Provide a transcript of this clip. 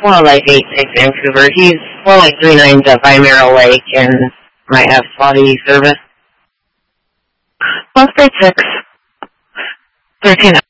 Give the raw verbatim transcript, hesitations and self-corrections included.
Wildlife eight six Vancouver. He's flowing three nines up by Merrill Lake and might have spotty service. Wildlife six, thirteen